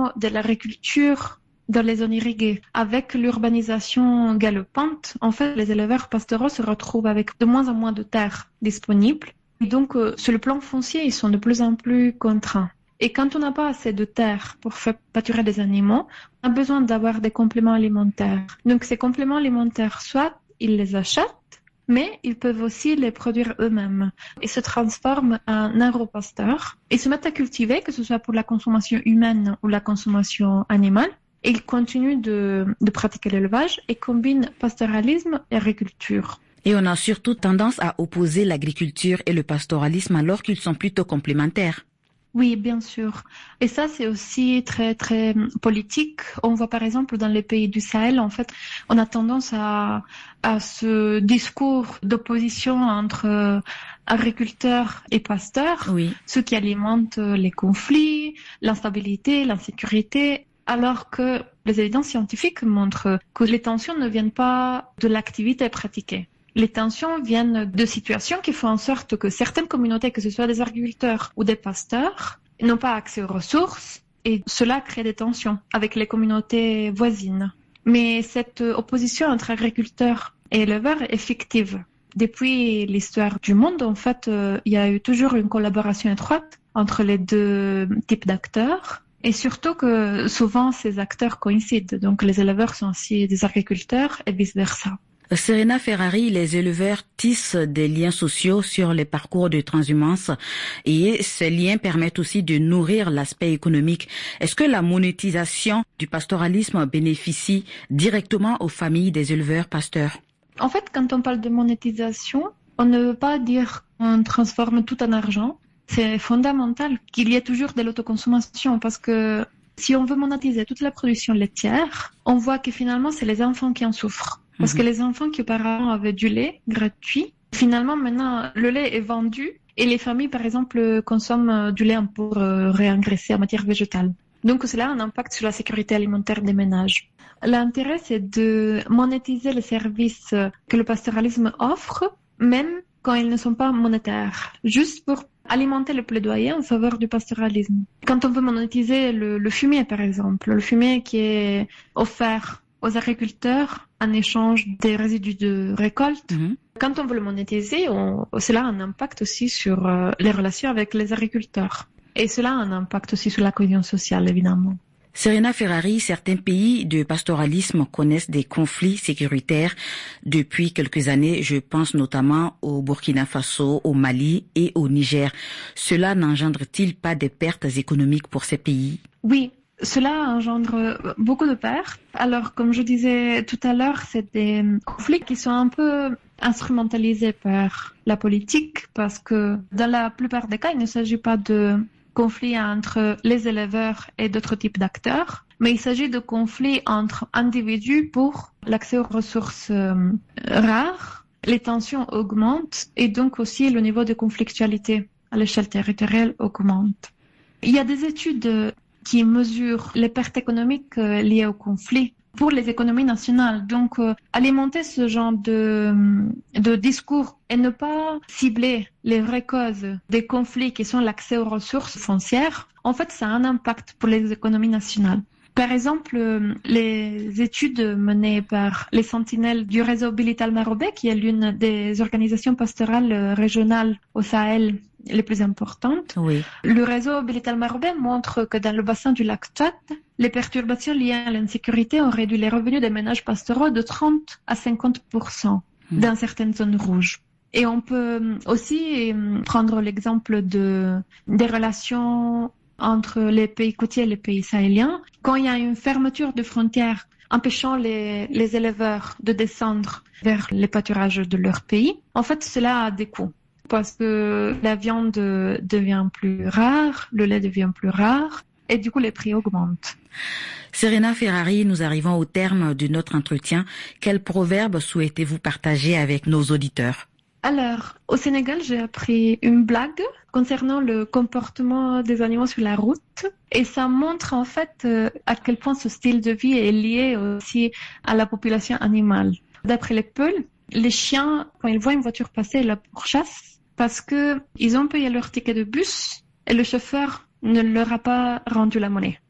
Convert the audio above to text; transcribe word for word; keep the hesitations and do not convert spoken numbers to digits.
niveau de l'agriculture dans les zones irriguées. Avec l'urbanisation galopante, en fait, les éleveurs pastoraux se retrouvent avec de moins en moins de terres disponibles. Et donc, euh, sur le plan foncier, ils sont de plus en plus contraints. Et quand on n'a pas assez de terre pour faire pâturer des animaux, on a besoin d'avoir des compléments alimentaires. Donc, ces compléments alimentaires, soit ils les achètent, mais ils peuvent aussi les produire eux-mêmes. Ils se transforment en agropasteurs. Ils se mettent à cultiver, que ce soit pour la consommation humaine ou la consommation animale. Et ils continuent de, de pratiquer l'élevage et combinent pastoralisme et agriculture. Et on a surtout tendance à opposer l'agriculture et le pastoralisme alors qu'ils sont plutôt complémentaires. Oui, bien sûr. Et ça, c'est aussi très, très politique. On voit par exemple dans les pays du Sahel, en fait, on a tendance à, à ce discours d'opposition entre euh, agriculteurs et pasteurs, oui. Ceux qui alimentent les conflits, l'instabilité, l'insécurité, alors que les évidences scientifiques montrent que les tensions ne viennent pas de l'activité pratiquée. Les tensions viennent de situations qui font en sorte que certaines communautés, que ce soit des agriculteurs ou des pasteurs, n'ont pas accès aux ressources et cela crée des tensions avec les communautés voisines. Mais cette opposition entre agriculteurs et éleveurs est fictive. Depuis l'histoire du monde, en fait, euh, il y a eu toujours une collaboration étroite entre les deux types d'acteurs. Et surtout que souvent ces acteurs coïncident. Donc les éleveurs sont aussi des agriculteurs et vice-versa. Serena Ferrari, les éleveurs tissent des liens sociaux sur les parcours de transhumance et ces liens permettent aussi de nourrir l'aspect économique. Est-ce que la monétisation du pastoralisme bénéficie directement aux familles des éleveurs pasteurs? En fait, quand on parle de monétisation, on ne veut pas dire qu'on transforme tout en argent. C'est fondamental qu'il y ait toujours de l'autoconsommation parce que si on veut monétiser toute la production laitière, on voit que finalement c'est les enfants qui en souffrent. Parce mmh. que les enfants qui auparavant avaient du lait gratuit, finalement maintenant le lait est vendu et les familles par exemple consomment du lait pour euh, réengraisser en matière végétale. Donc cela a un impact sur la sécurité alimentaire des ménages. L'intérêt c'est de monétiser les services que le pastoralisme offre, même quand ils ne sont pas monétaires, juste pour alimenter le plaidoyer en faveur du pastoralisme. Quand on veut monétiser le, le fumier, par exemple, le fumier qui est offert aux agriculteurs en échange des résidus de récolte, mmh. quand on veut le monétiser, on, cela a un impact aussi sur euh, les relations avec les agriculteurs. Et cela a un impact aussi sur la cohésion sociale, évidemment. Serena Ferrari, certains pays de pastoralisme connaissent des conflits sécuritaires depuis quelques années. Je pense notamment au Burkina Faso, au Mali et au Niger. Cela n'engendre-t-il pas des pertes économiques pour ces pays? Oui, cela engendre beaucoup de pertes. Alors, comme je disais tout à l'heure, c'est des conflits qui sont un peu instrumentalisés par la politique parce que dans la plupart des cas, il ne s'agit pas de conflits entre les éleveurs et d'autres types d'acteurs, mais il s'agit de conflits entre individus pour l'accès aux ressources euh, rares. Les tensions augmentent et donc aussi le niveau de conflictualité à l'échelle territoriale augmente. Il y a des études qui mesurent les pertes économiques euh, liées au conflit pour les économies nationales. Donc, euh, alimenter ce genre de, de discours et ne pas cibler les vraies causes des conflits qui sont l'accès aux ressources foncières, en fait, ça a un impact pour les économies nationales. Par exemple, euh, les études menées par les sentinelles du réseau Bilital Marobé, qui est l'une des organisations pastorales régionales au Sahel les plus importantes. Oui. Le réseau Bilital Marobé montre que dans le bassin du lac Tchad, les perturbations liées à l'insécurité ont réduit les revenus des ménages pastoraux de trente à cinquante pour cent mmh. dans certaines zones rouges. Et on peut aussi prendre l'exemple de, des relations entre les pays côtiers et les pays sahéliens. Quand il y a une fermeture de frontières empêchant les, les éleveurs de descendre vers les pâturages de leur pays, en fait, cela a des coûts. Parce que la viande devient plus rare, le lait devient plus rare, et du coup, les prix augmentent. Serena Ferrari, nous arrivons au terme de notre entretien. Quel proverbe souhaitez-vous partager avec nos auditeurs? Alors, au Sénégal, j'ai appris une blague concernant le comportement des animaux sur la route. Et ça montre en fait euh, à quel point ce style de vie est lié aussi à la population animale. D'après les Peuls, les chiens, quand ils voient une voiture passer, ils la pourchassent parce que ils ont payé leur ticket de bus et le chauffeur ne leur a pas rendu la monnaie.